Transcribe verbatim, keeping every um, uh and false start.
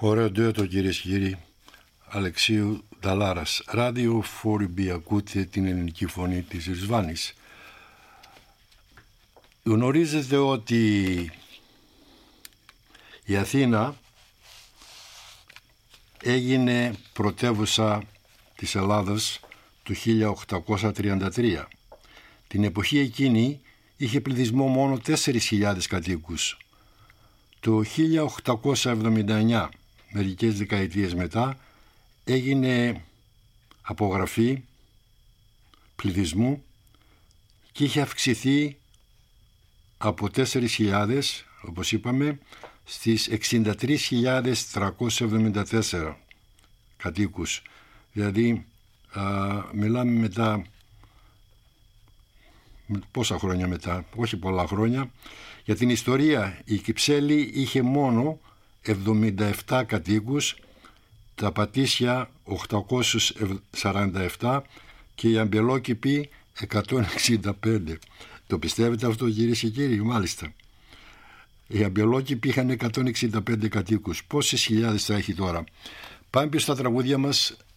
Ωραίο ντουέτο, κυρίες και κύριοι. Αλεξίου Νταλάρας. Radio φορ μπι, ακούτε την ελληνική φωνή της Ρισβάνης. Γνωρίζετε ότι η Αθήνα έγινε πρωτεύουσα της Ελλάδας το χίλια οκτακόσια τριάντα τρία. Την εποχή εκείνη είχε πληθυσμό μόνο τέσσερις χιλιάδες κατοίκους. Το χίλια οκτακόσια εβδομήντα εννιά, μερικές δεκαετίες μετά, έγινε απογραφή πληθυσμού και είχε αυξηθεί από τέσσερις χιλιάδες, όπως είπαμε, στις εξήντα τρεις χιλιάδες τριακόσια εβδομήντα τέσσερα κατοίκους. Δηλαδή α, μιλάμε μετά, πόσα χρόνια μετά, όχι πολλά χρόνια. Για την ιστορία, η Κυψέλη είχε μόνο εβδομήντα επτά κατοίκους, τα Πατήσια οκτακόσια σαράντα επτά και οι Αμπελόκηποι εκατόν εξήντα πέντε. Το πιστεύετε αυτό, κυρίες και κύριοι? Μάλιστα. Οι Αμπελόκηποι είχαν εκατόν εξήντα πέντε κατοίκους. Πόσες χιλιάδες θα έχει τώρα? Πάμε πίσω στα τραγούδια μας.